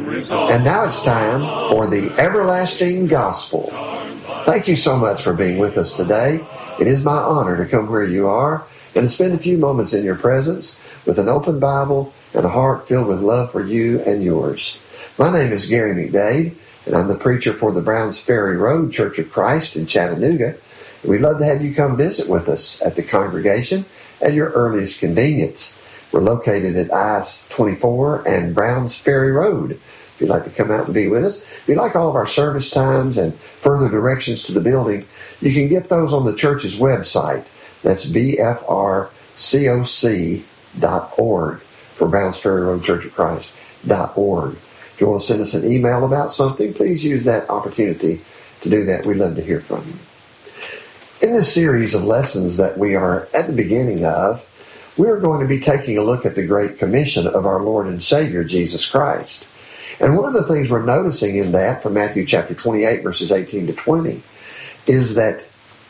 And now it's time for the Everlasting Gospel. Thank you so much for being with us today. It is my honor to come where you are and to spend a few moments in your presence with an open Bible and a heart filled with love for you and yours. My name is Gary McDade, and I'm the preacher for the Browns Ferry Road Church of Christ in Chattanooga. We'd love to have you come visit with us at the congregation at your earliest convenience. We're located at I-24 and Browns Ferry Road. If you'd like to come out and be with us, if you'd like all of our service times and further directions to the building, you can get those on the church's website. That's bfrcoc.org for Browns Ferry Road Church of Christ.org. If you want to send us an email about something, please use that opportunity to do that. We'd love to hear from you. In this series of lessons that we are at the beginning of, we're going to be taking a look at the Great Commission of our Lord and Savior, Jesus Christ. And one of the things we're noticing in that, from Matthew chapter 28, verses 18 to 20, is that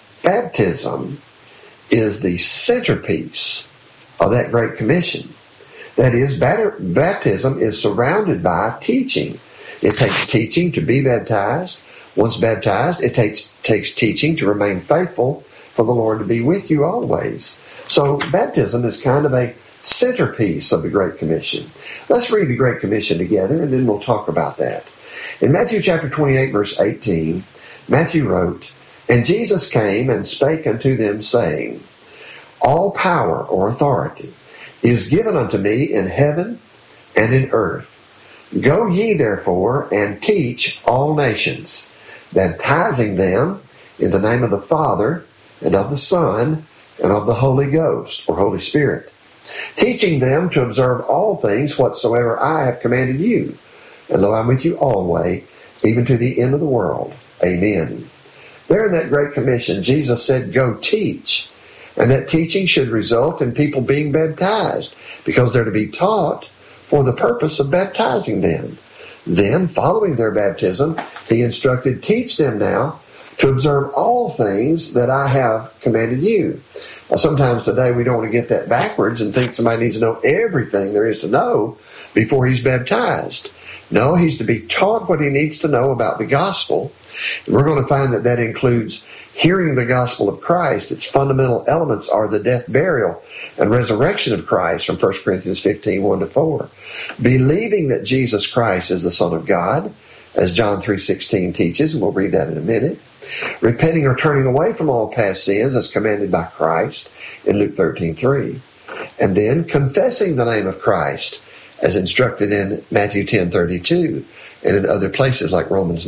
baptism is the centerpiece of that Great Commission. That is, baptism is surrounded by teaching. It takes teaching to be baptized. Once baptized, it takes teaching to remain faithful for the Lord to be with you always. So baptism is kind of a centerpiece of the Great Commission. Let's read the Great Commission together, and then we'll talk about that. In Matthew chapter 28, verse 18, Matthew wrote, "And Jesus came and spake unto them, saying, All power or authority is given unto me in heaven and in earth. Go ye therefore and teach all nations, baptizing them in the name of the Father and of the Son and of the Holy Ghost," or Holy Spirit, "teaching them to observe all things whatsoever I have commanded you. And lo, I'm with you always, even to the end of the world. Amen." There in that Great Commission, Jesus said, go teach. And that teaching should result in people being baptized, because they're to be taught for the purpose of baptizing them. Then, following their baptism, he instructed, teach them now to observe all things that I have commanded you. Now, sometimes today we don't want to get that backwards and think somebody needs to know everything there is to know before he's baptized. No, he's to be taught what he needs to know about the gospel. And we're going to find that that includes hearing the gospel of Christ. Its fundamental elements are the death, burial, and resurrection of Christ from 1 Corinthians 15, 1-4. Believing that Jesus Christ is the Son of God, as John 3:16 teaches, and we'll read that in a minute. Repenting or turning away from all past sins as commanded by Christ in Luke 13:3. And then confessing the name of Christ as instructed in Matthew 10:32 and in other places like Romans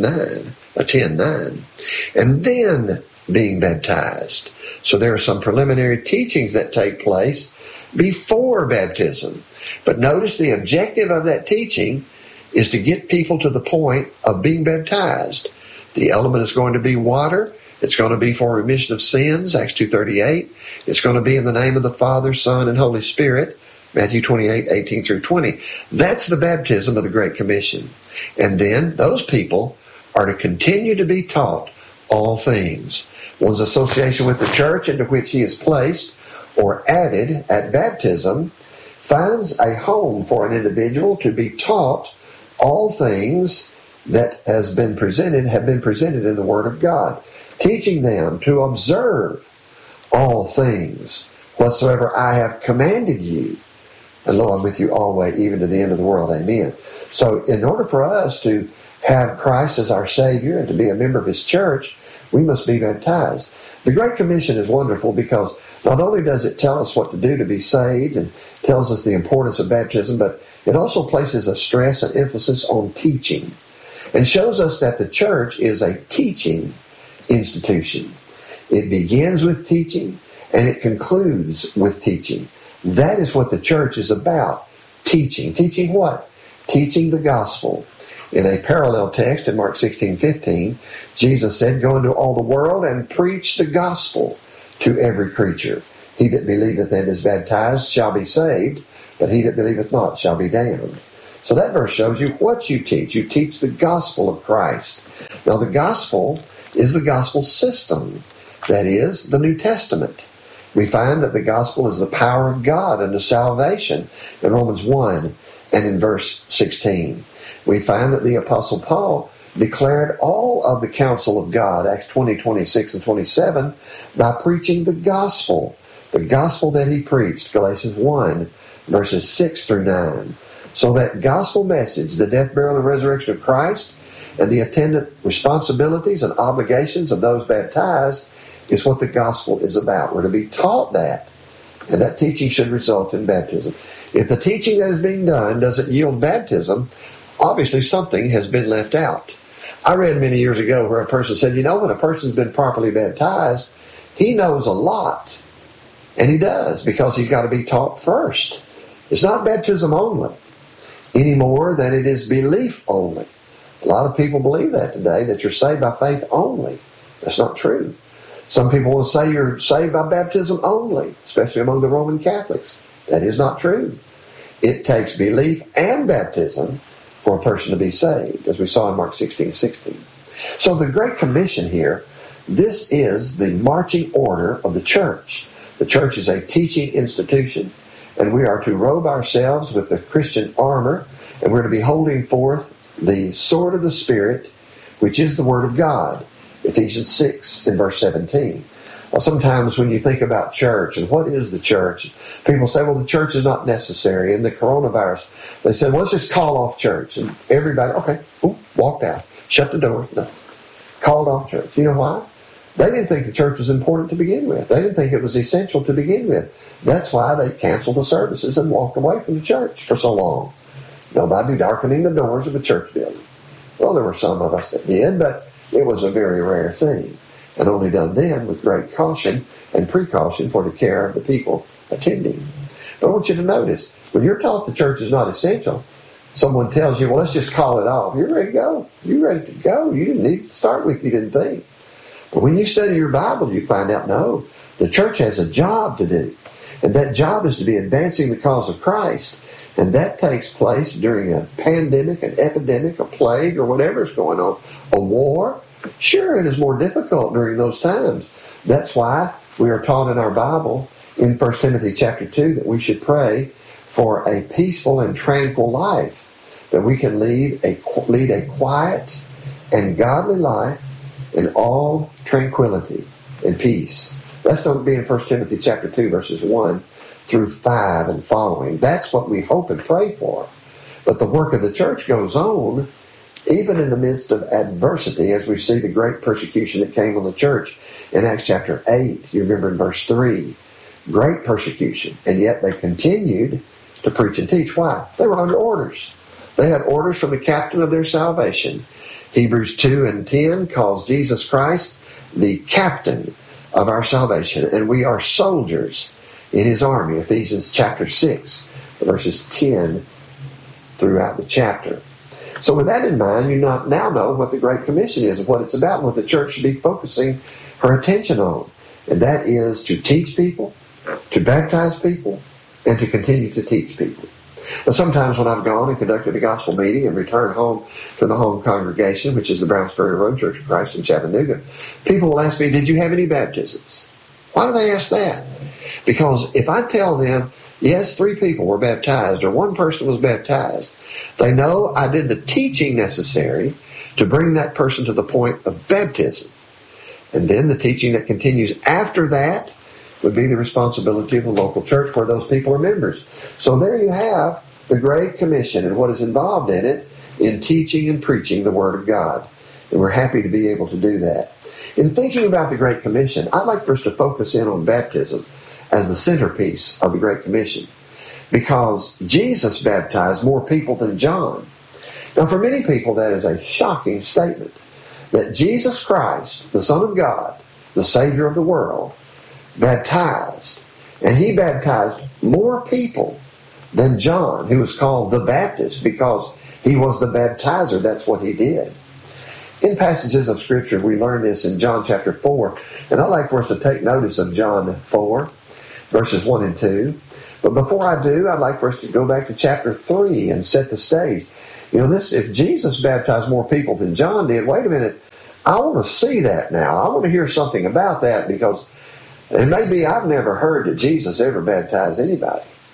10:9. And then being baptized. So there are some preliminary teachings that take place before baptism. But notice the objective of that teaching is to get people to the point of being baptized. The element is going to be water. It's going to be for remission of sins, Acts 2:38. It's going to be in the name of the Father, Son, and Holy Spirit, Matthew 28:18-20. That's the baptism of the Great Commission. And then those people are to continue to be taught all things. One's association with the church into which he is placed or added at baptism finds a home for an individual to be taught all things that have been presented in the Word of God, teaching them to observe all things whatsoever I have commanded you. And lo, I'm with you always, even to the end of the world. Amen. So in order for us to have Christ as our Savior and to be a member of His church, we must be baptized. The Great Commission is wonderful because not only does it tell us what to do to be saved and tells us the importance of baptism, but it also places a stress and emphasis on teaching and shows us that the church is a teaching institution. It begins with teaching and it concludes with teaching. That is what the church is about, teaching. Teaching what? Teaching the gospel. In a parallel text in Mark 16:15, Jesus said, "Go into all the world and preach the gospel to every creature. He that believeth and is baptized shall be saved, but he that believeth not shall be damned." So that verse shows you what you teach. You teach the gospel of Christ. Now the gospel is the gospel system. That is, the New Testament. We find that the gospel is the power of God unto salvation in Romans 1 and in verse 16. We find that the Apostle Paul declared all of the counsel of God, Acts 20, 26, and 27, by preaching the gospel that he preached, Galatians 1, verses 6 through 9. So that gospel message, the death, burial, and resurrection of Christ, and the attendant responsibilities and obligations of those baptized, is what the gospel is about. We're to be taught that, and that teaching should result in baptism. If the teaching that is being done doesn't yield baptism, obviously something has been left out. I read many years ago where a person said, when a person's been properly baptized, he knows a lot. And he does, because he's got to be taught first. It's not baptism only, any more than it is belief only. A lot of people believe that today, that you're saved by faith only. That's not true. Some people will say you're saved by baptism only, especially among the Roman Catholics. That is not true. It takes belief and baptism for a person to be saved, as we saw in Mark 16:16. So the Great Commission here, this is the marching order of the church. The church is a teaching institution, and we are to robe ourselves with the Christian armor, and we're to be holding forth the sword of the Spirit, which is the Word of God. Ephesians 6 in verse 17. Well, sometimes when you think about church and what is the church, people say, well, the church is not necessary. In the coronavirus, they said, well, let's just call off church. And everybody, okay, walked out, shut the door. No, called off church. You know why? They didn't think the church was important to begin with. They didn't think it was essential to begin with. That's why they canceled the services and walked away from the church for so long. Nobody darkening the doors of a church building. Well, there were some of us that did, but it was a very rare thing, and only done then with great caution and precaution for the care of the people attending. But I want you to notice, when you're taught the church is not essential, someone tells you, well, let's just call it off. You're ready to go. You're ready to go. You didn't need to start with, you didn't think. But when you study your Bible, you find out, no, the church has a job to do. And that job is to be advancing the cause of Christ. And that takes place during a pandemic, an epidemic, a plague, or whatever is going on. A war. Sure, it is more difficult during those times. That's why we are taught in our Bible in 1 Timothy chapter 2 that we should pray for a peaceful and tranquil life, that we can lead a quiet and godly life in all tranquility and peace. That's going to be in 1 Timothy chapter 2, verses 1 through 5 and following. That's what we hope and pray for. But the work of the church goes on even in the midst of adversity, as we see the great persecution that came on the church in Acts chapter 8. You remember in verse 3. Great persecution. And yet they continued to preach and teach. Why? They were under orders. They had orders from the captain of their salvation. Hebrews 2 and 10 calls Jesus Christ the captain of our salvation, and we are soldiers in his army. Ephesians chapter 6, verses 10 throughout the chapter. So with that in mind, you now know what the Great Commission is and what it's about and what the church should be focusing her attention on. And that is to teach people, to baptize people, and to continue to teach people. Now, sometimes when I've gone and conducted a gospel meeting and returned home to the home congregation, which is the Browns Ferry Road Church of Christ in Chattanooga, people will ask me, did you have any baptisms? Why do they ask that? Because if I tell them, yes, 3 people were baptized or 1 person was baptized, they know I did the teaching necessary to bring that person to the point of baptism. And then the teaching that continues after that would be the responsibility of the local church where those people are members. So there you have the Great Commission and what is involved in it in teaching and preaching the Word of God. And we're happy to be able to do that. In thinking about the Great Commission, I'd like for us to focus in on baptism as the centerpiece of the Great Commission, because Jesus baptized more people than John. Now, for many people, that is a shocking statement, that Jesus Christ, the Son of God, the Savior of the world, baptized, and he baptized more people than John, who was called the Baptist because he was the baptizer. That's what he did. In passages of Scripture, we learn this in John chapter 4, and I'd like for us to take notice of John 4, verses 1 and 2. But before I do, I'd like for us to go back to chapter 3 and set the stage. If Jesus baptized more people than John did, wait a minute, I want to see that now. I want to hear something about that, because and maybe I've never heard that Jesus ever baptized anybody.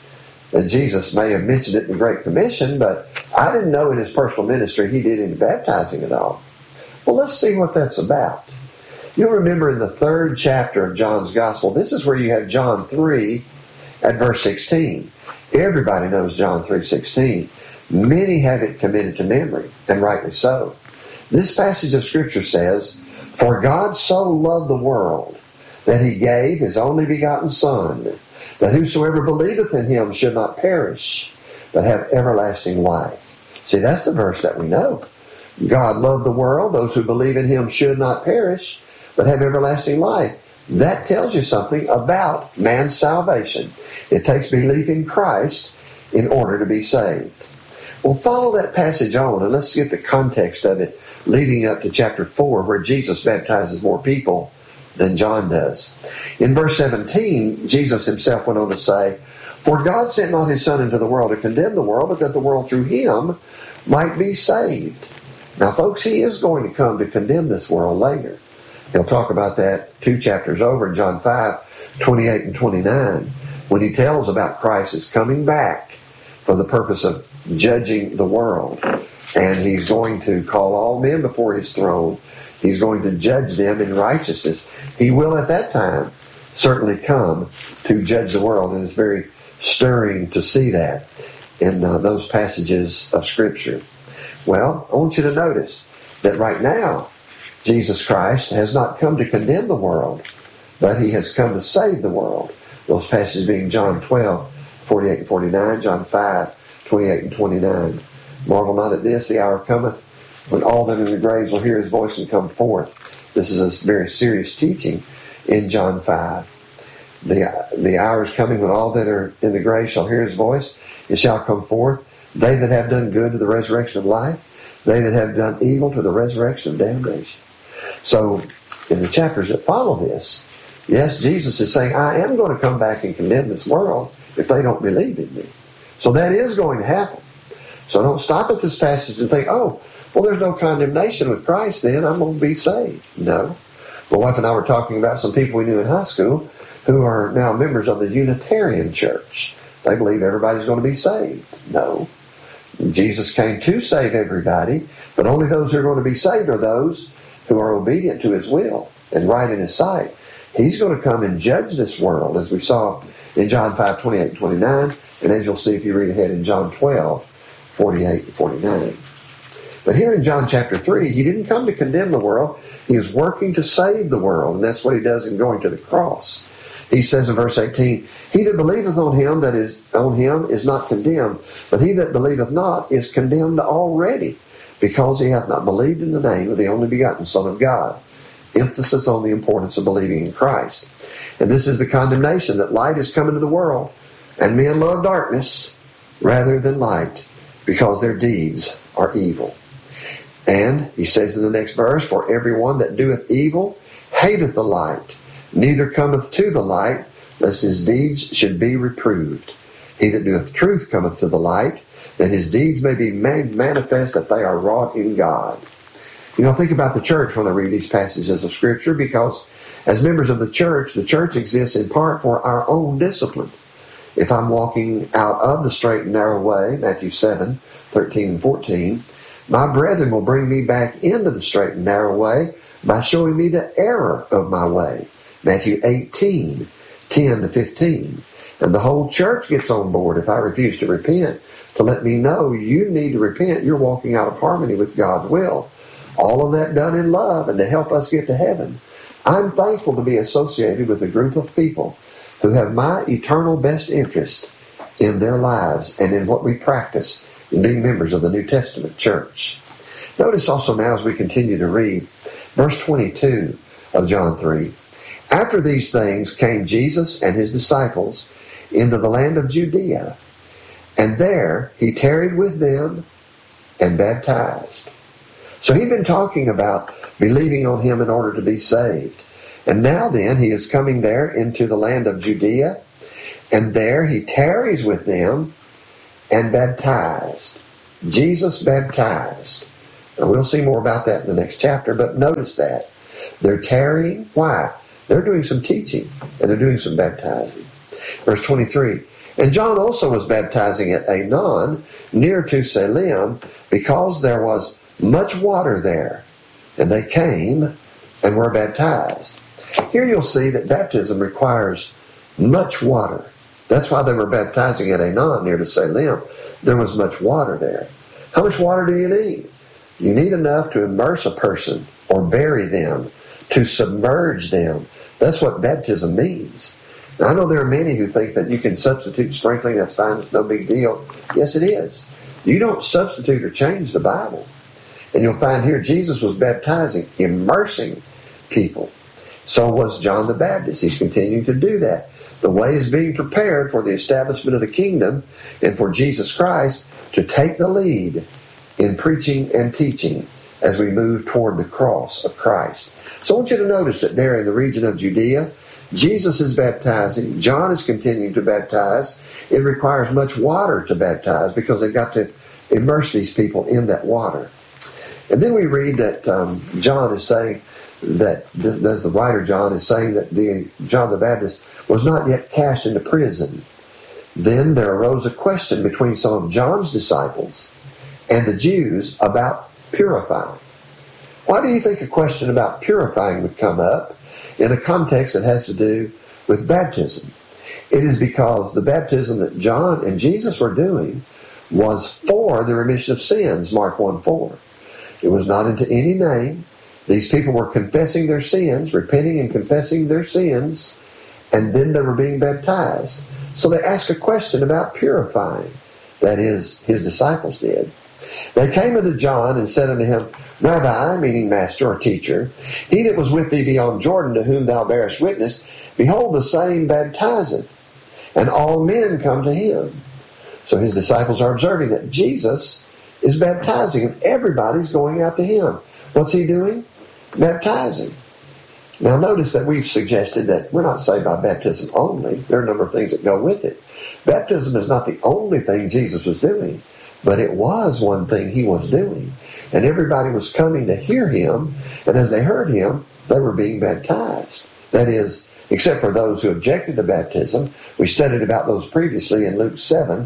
And Jesus may have mentioned it in the Great Commission, but I didn't know in his personal ministry he did any baptizing at all. Well, let's see what that's about. You'll remember in the 3rd chapter of John's Gospel, this is where you have John 3 at verse 16. Everybody knows John 3:16. Many have it committed to memory, and rightly so. This passage of Scripture says, "For God so loved the world, that he gave his only begotten Son, that whosoever believeth in him should not perish, but have everlasting life." See, that's the verse that we know. God loved the world. Those who believe in him should not perish, but have everlasting life. That tells you something about man's salvation. It takes belief in Christ in order to be saved. Well, follow that passage on, and let's get the context of it leading up to chapter 4, where Jesus baptizes more people than John does. In verse 17, Jesus himself went on to say, "For God sent not his Son into the world to condemn the world, but that the world through him might be saved." Now, folks, he is going to come to condemn this world later. He'll talk about that 2 chapters over in John 5:28 and 29, when he tells about Christ is coming back for the purpose of judging the world. And he's going to call all men before his throne. He's going to judge them in righteousness. He will at that time certainly come to judge the world, and it's very stirring to see that in those passages of Scripture. Well, I want you to notice that right now, Jesus Christ has not come to condemn the world, but he has come to save the world. Those passages being John 12:48 and 49, John 5:28 and 29. "Marvel not at this, the hour cometh when all that are in the graves will hear his voice and come forth." This is a very serious teaching in John 5. The hour is coming when all that are in the grave shall hear his voice. It shall come forth. They that have done good to the resurrection of life, they that have done evil to the resurrection of damnation. So, in the chapters that follow this, yes, Jesus is saying, I am going to come back and condemn this world if they don't believe in me. So that is going to happen. So don't stop at this passage and think, oh, well, there's no condemnation with Christ then, I'm going to be saved. No. My wife and I were talking about some people we knew in high school who are now members of the Unitarian Church. They believe everybody's going to be saved. No. Jesus came to save everybody, but only those who are going to be saved are those who are obedient to his will and right in his sight. He's going to come and judge this world, as we saw in John 5:28 and 29, and as you'll see if you read ahead in John 12:48 and 49. But here in John chapter 3, he didn't come to condemn the world. He is working to save the world, and that's what he does in going to the cross. He says in verse 18, "He that believeth on him is not condemned, but he that believeth not is condemned already, because he hath not believed in the name of the only begotten Son of God." Emphasis on the importance of believing in Christ. And this is the condemnation, that light is come into the world, and men love darkness rather than light, because their deeds are evil. And he says in the next verse, "For everyone that doeth evil hateth the light, neither cometh to the light, lest his deeds should be reproved. He that doeth truth cometh to the light, that his deeds may be made manifest that they are wrought in God." You know, think about the church when I read these passages of Scripture, because as members of the church exists in part for our own discipline. If I'm walking out of the straight and narrow way, Matthew 7:13 and 14, my brethren will bring me back into the straight and narrow way by showing me the error of my way, Matthew 18:10 to 15. And the whole church gets on board if I refuse to repent, to let me know you need to repent. You're walking out of harmony with God's will. All of that done in love and to help us get to heaven. I'm thankful to be associated with a group of people who have my eternal best interest in their lives and in what we practice in being members of the New Testament church. Notice also now as we continue to read, verse 22 of John 3. "After these things came Jesus and his disciples into the land of Judea, and there he tarried with them and baptized." So he'd been talking about believing on him in order to be saved. And now then, he is coming there into the land of Judea, and there he tarries with them and baptized. Jesus baptized. And we'll see more about that in the next chapter, but notice that. They're tarrying. Why? They're doing some teaching, and they're doing some baptizing. Verse 23, And John also was baptizing at Aenon, near to Salim, because there was much water there. And they came and were baptized. Here you'll see that baptism requires much water. That's why they were baptizing at Aenon, near to Salim. There was much water there. How much water do you need? You need enough to immerse a person or bury them, to submerge them. That's what baptism means. Now, I know there are many who think that you can substitute sprinkling, that's fine, it's no big deal. Yes, it is. You don't substitute or change the Bible. And you'll find here Jesus was baptizing, immersing people. So was John the Baptist. He's continuing to do that. The way is being prepared for the establishment of the kingdom and for Jesus Christ to take the lead in preaching and teaching as we move toward the cross of Christ. So I want you to notice that there in the region of Judea, Jesus is baptizing. John is continuing to baptize. It requires much water to baptize because they've got to immerse these people in that water. And then we read that John is saying that, as the writer John is saying that John the Baptist was not yet cast into prison. Then there arose a question between some of John's disciples and the Jews about purifying. Why do you think a question about purifying would come up in a context that has to do with baptism? It is because the baptism that John and Jesus were doing was for the remission of sins, Mark 1:4. It was not into any name. These people were confessing their sins, repenting and confessing their sins, and then they were being baptized. So they asked a question about purifying. That is, his disciples did. They came unto John and said unto him, Rabbi, meaning master or teacher, he that was with thee beyond Jordan, to whom thou bearest witness, behold, the same baptizeth, and all men come to him. So his disciples are observing that Jesus is baptizing, and everybody's going out to him. What's he doing? Baptizing. Now notice that we've suggested that we're not saved by baptism only. There are a number of things that go with it. Baptism is not the only thing Jesus was doing, but it was one thing he was doing. And everybody was coming to hear him, and as they heard him, they were being baptized. That is, except for those who objected to baptism. We studied about those previously in Luke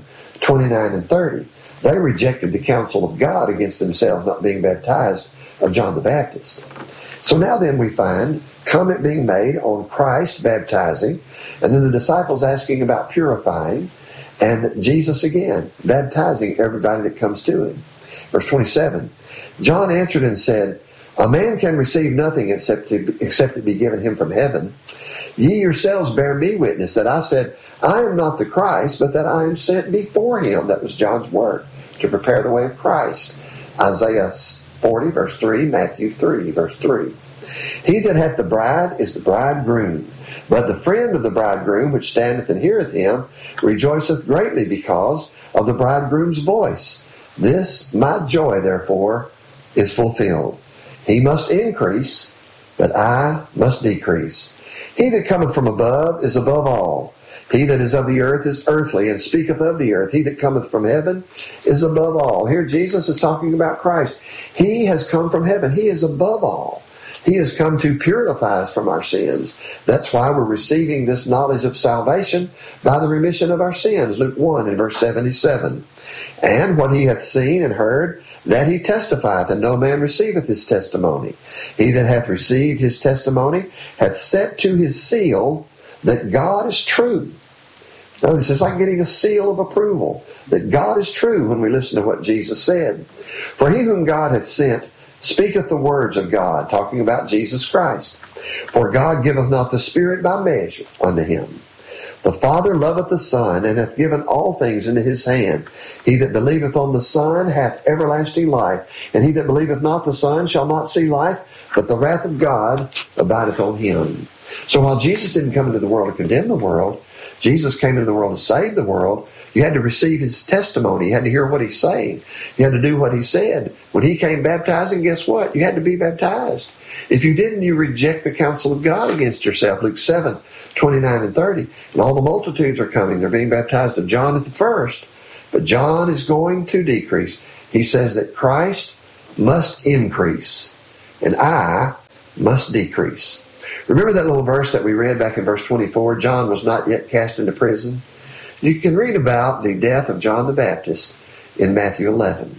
7:29 and 30. They rejected the counsel of God against themselves not being baptized of John the Baptist. So now then we find comment being made on Christ baptizing, and then the disciples asking about purifying, and Jesus again baptizing everybody that comes to him. Verse 27, John answered and said, A man can receive nothing except it be given him from heaven. Ye yourselves bear me witness that I said, I am not the Christ, but that I am sent before him. That was John's word, to prepare the way of Christ. Isaiah 40, verse 3, Matthew 3, verse 3. He that hath the bride is the bridegroom. But the friend of the bridegroom, which standeth and heareth him, rejoiceth greatly because of the bridegroom's voice. This my joy, therefore, is fulfilled. He must increase, but I must decrease. He that cometh from above is above all. He that is of the earth is earthly, and speaketh of the earth. He that cometh from heaven is above all. Here Jesus is talking about Christ. He has come from heaven. He is above all. He has come to purify us from our sins. That's why we're receiving this knowledge of salvation by the remission of our sins. Luke 1 and verse 77. And what he hath seen and heard, that he testifieth, and no man receiveth his testimony. He that hath received his testimony hath set to his seal that God is true. Notice, it's like getting a seal of approval, that God is true when we listen to what Jesus said. For he whom God hath sent speaketh the words of God, talking about Jesus Christ. For God giveth not the Spirit by measure unto him. The Father loveth the Son, and hath given all things into his hand. He that believeth on the Son hath everlasting life, and he that believeth not the Son shall not see life, but the wrath of God abideth on him. So while Jesus didn't come into the world to condemn the world, Jesus came into the world to save the world. You had to receive his testimony. You had to hear what he's saying. You had to do what he said. When he came baptizing, guess what? You had to be baptized. If you didn't, you reject the counsel of God against yourself. Luke 7:29 and 30. And all the multitudes are coming. They're being baptized of John at the first. But John is going to decrease. He says that Christ must increase, and I must decrease. Remember that little verse that we read back in verse 24? John was not yet cast into prison. You can read about the death of John the Baptist in Matthew 11.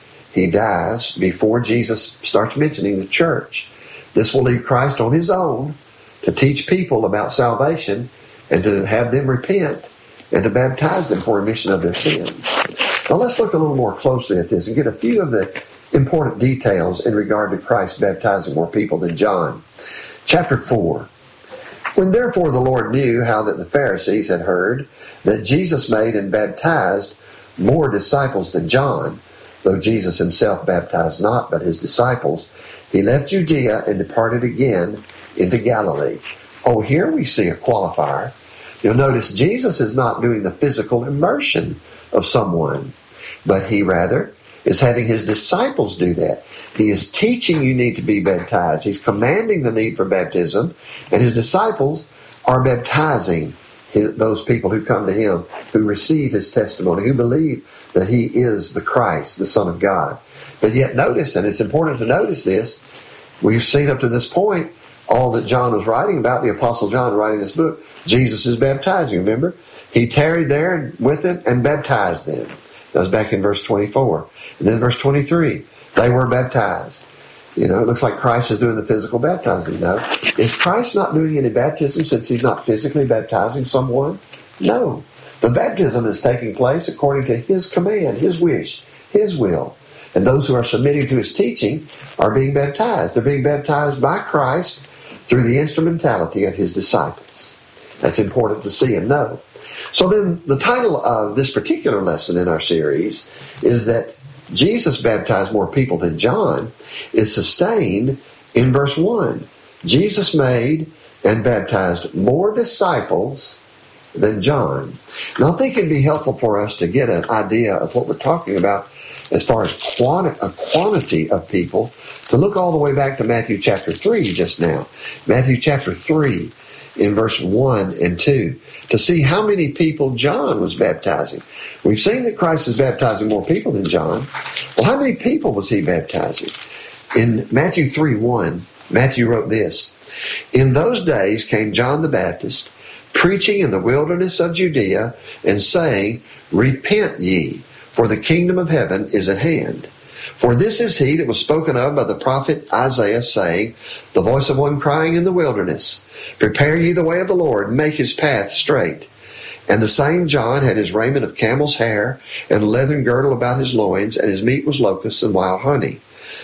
He dies before Jesus starts mentioning the church. This will leave Christ on his own to teach people about salvation and to have them repent and to baptize them for remission of their sins. Now let's look a little more closely at this and get a few of the important details in regard to Christ baptizing more people than John. Chapter 4. When therefore the Lord knew how that the Pharisees had heard that Jesus made and baptized more disciples than John, though Jesus himself baptized not, but his disciples, he left Judea and departed again into Galilee. Oh, here we see a qualifier. You'll notice Jesus is not doing the physical immersion of someone, but he rather is having his disciples do that. He is teaching you need to be baptized. He's commanding the need for baptism, and his disciples are baptizing those people who come to him, who receive his testimony, who believe that he is the Christ, the Son of God. But yet notice, and it's important to notice this, we've seen up to this point all that John was writing about, the Apostle John writing this book. Jesus is baptizing, remember? He tarried there with them and baptized them. That was back in verse 24. And then verse 23, they were baptized. It looks like Christ is doing the physical baptizing. No. Is Christ not doing any baptism since he's not physically baptizing someone? No. The baptism is taking place according to his command, his wish, his will. And those who are submitting to his teaching are being baptized. They're being baptized by Christ through the instrumentality of his disciples. That's important to see and know. So then the title of this particular lesson in our series is that Jesus baptized more people than John is sustained in verse 1. Jesus made and baptized more disciples than John. Now I think it'd be helpful for us to get an idea of what we're talking about as far as a quantity of people, to look all the way back to Matthew chapter 3 just now. Matthew chapter 3 in verse 1 and 2, to see how many people John was baptizing. We've seen that Christ is baptizing more people than John. Well, how many people was he baptizing? In Matthew 3:1, Matthew wrote this, "In those days came John the Baptist, preaching in the wilderness of Judea, and saying, Repent ye, for the kingdom of heaven is at hand. For this is he that was spoken of by the prophet Isaiah, saying, The voice of one crying in the wilderness, Prepare ye the way of the Lord, make his path straight. And the same John had his raiment of camel's hair, and a leathern girdle about his loins, and his meat was locusts and wild honey.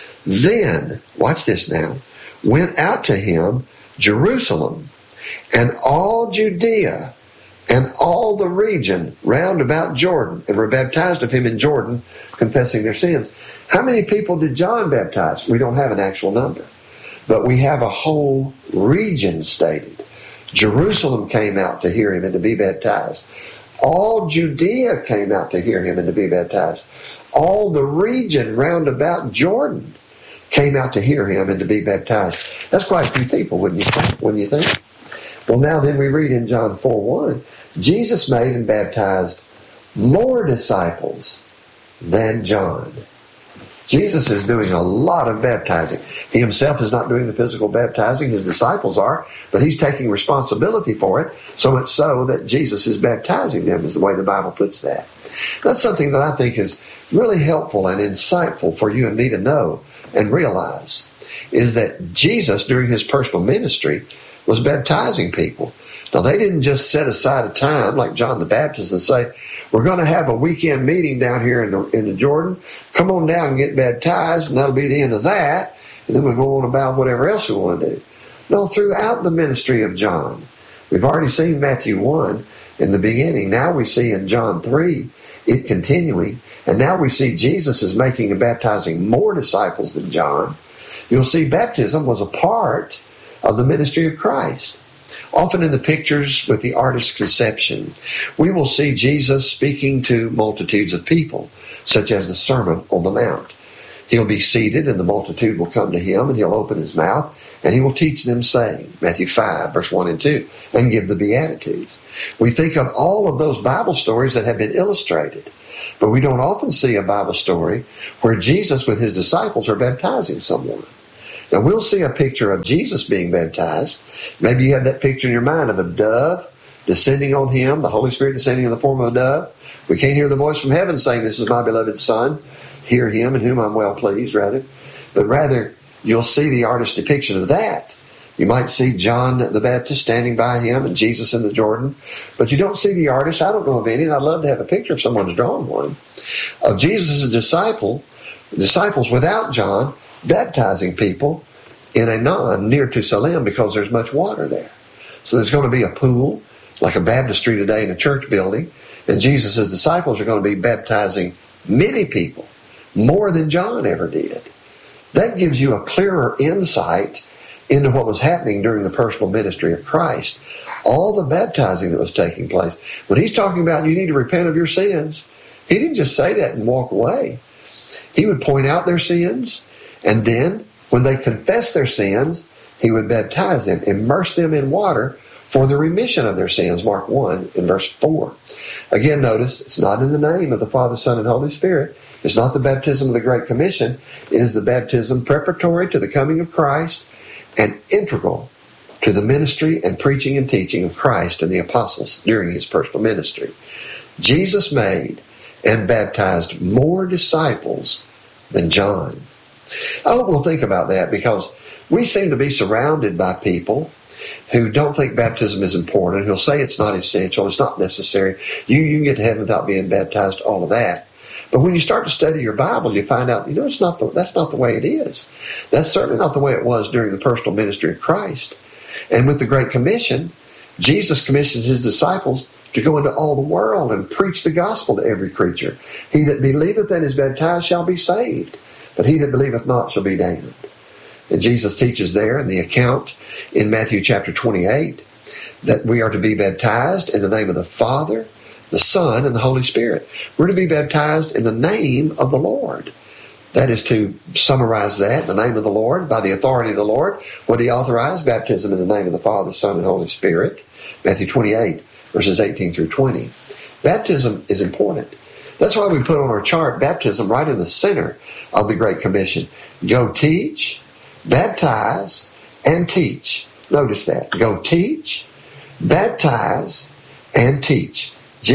Then," watch this now, "went out to him Jerusalem, and all Judea, and all the region round about Jordan, and were baptized of him in Jordan, confessing their sins." How many people did John baptize? We don't have an actual number, but we have a whole region stated. Jerusalem came out to hear him and to be baptized. All Judea came out to hear him and to be baptized. All the region round about Jordan came out to hear him and to be baptized. That's quite a few people, wouldn't you think? Well, now then we read in John 4:1, Jesus made and baptized more disciples than John. Jesus is doing a lot of baptizing. He himself is not doing the physical baptizing. His disciples are, but he's taking responsibility for it. So much so that Jesus is baptizing them, is the way the Bible puts that. That's something that I think is really helpful and insightful for you and me to know and realize, is that Jesus, during his personal ministry, was baptizing people. Now, they didn't just set aside a time like John the Baptist and say, we're going to have a weekend meeting down here in the Jordan. Come on down and get baptized, and that'll be the end of that. And then we'll go on about whatever else we want to do. No, throughout the ministry of John, we've already seen Matthew 1 in the beginning. Now we see in John 3 it continuing. And now we see Jesus is making and baptizing more disciples than John. You'll see baptism was a part of the ministry of Christ. Often in the pictures with the artist's conception, we will see Jesus speaking to multitudes of people, such as the Sermon on the Mount. He'll be seated and the multitude will come to him, and he'll open his mouth and he will teach them, saying, Matthew 5, verse 1 and 2, and give the Beatitudes. We think of all of those Bible stories that have been illustrated, but we don't often see a Bible story where Jesus with his disciples are baptizing someone. Now, we'll see a picture of Jesus being baptized. Maybe you have that picture in your mind of a dove descending on him, the Holy Spirit descending in the form of a dove. We can't hear the voice from heaven saying, "This is my beloved Son. Hear him in whom I'm well pleased," but rather you'll see the artist's depiction of that. You might see John the Baptist standing by him and Jesus in the Jordan, but you don't see the artist. I don't know of any, and I'd love to have a picture if someone's drawn one, of Jesus' disciples without John baptizing people in Aenon near to Salim, because there's much water there. So there's going to be a pool, like a baptistry today in a church building, and Jesus' disciples are going to be baptizing many people, more than John ever did. That gives you a clearer insight into what was happening during the personal ministry of Christ. All the baptizing that was taking place. When he's talking about you need to repent of your sins, he didn't just say that and walk away. He would point out their sins, and then when they confessed their sins, he would baptize them, immerse them in water for the remission of their sins. Mark 1 in verse 4. Again, notice, it's not in the name of the Father, Son, and Holy Spirit. It's not the baptism of the Great Commission. It is the baptism preparatory to the coming of Christ and integral to the ministry and preaching and teaching of Christ and the apostles during his personal ministry. Jesus made and baptized more disciples than John. I hope we'll think about that, because we seem to be surrounded by people who don't think baptism is important, who'll say it's not essential, it's not necessary. You can get to heaven without being baptized, all of that. But when you start to study your Bible, you find out, that's not the way it is. That's certainly not the way it was during the personal ministry of Christ. And with the Great Commission, Jesus commissioned his disciples to go into all the world and preach the gospel to every creature. He that believeth and is baptized shall be saved, but he that believeth not shall be damned. And Jesus teaches there in the account in Matthew chapter 28 that we are to be baptized in the name of the Father, the Son, and the Holy Spirit. We're to be baptized in the name of the Lord. That is to summarize that, the name of the Lord, by the authority of the Lord. What he authorized? Baptism in the name of the Father, Son, and Holy Spirit. Matthew 28, verses 18 through 20. Baptism is important. That's why we put on our chart baptism right in the center of the Great Commission. Go teach, baptize, and teach. Notice that. Go teach, baptize, and teach.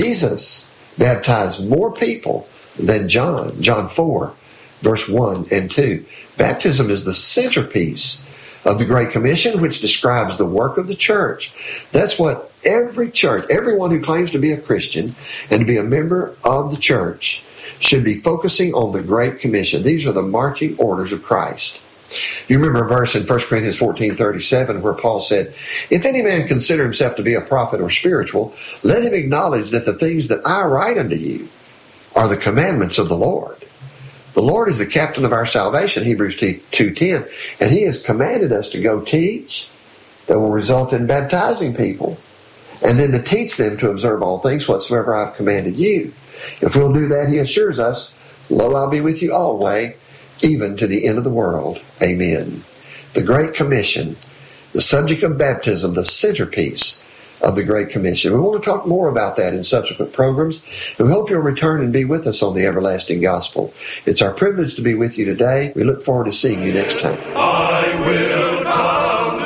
Jesus baptized more people than John. John 4, verse 1 and 2. Baptism is the centerpiece of the Great Commission, which describes the work of the church. That's what every church, everyone who claims to be a Christian and to be a member of the church, should be focusing on the Great Commission. These are the marching orders of Christ. You remember a verse in 1 Corinthians 14:37 where Paul said, "If any man consider himself to be a prophet or spiritual, let him acknowledge that the things that I write unto you are the commandments of the Lord." The Lord is the captain of our salvation, Hebrews 2:10, and he has commanded us to go teach. That will result in baptizing people, and then to teach them to observe all things whatsoever I have commanded you. If we'll do that, he assures us, "Lo, I'll be with you always, even to the end of the world." Amen. The Great Commission, the subject of baptism, the centerpiece of the Great Commission. We want to talk more about that in subsequent programs, and we hope you'll return and be with us on the Everlasting Gospel. It's our privilege to be with you today. We look forward to seeing you next time. I will come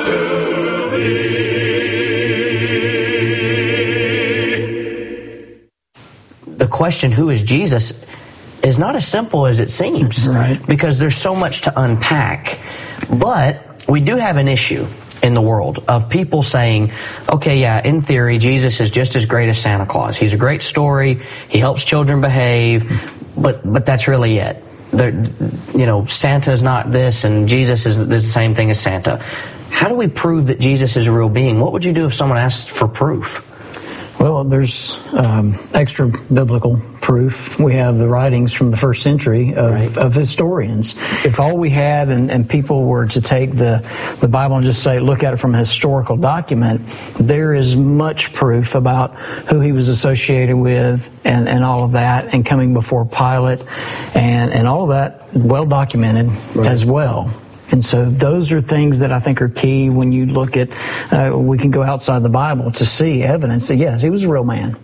to thee. The question, who is Jesus, is not as simple as it seems, right? Because there's so much to unpack. But we do have an issue in the world of people saying, okay, yeah, in theory, Jesus is just as great as Santa Claus. He's a great story. He helps children behave, but that's really it. Santa's not this, and Jesus is the same thing as Santa. How do we prove that Jesus is a real being? What would you do if someone asked for proof? Well, there's extra biblical proof. We have the writings from the first century of historians. If all we had and people were to take the Bible and just say, look at it from a historical document, there is much proof about who he was associated with and all of that, and coming before Pilate, and all of that well documented as well. And so those are things that I think are key when you look at, we can go outside the Bible to see evidence that, yes, he was a real man.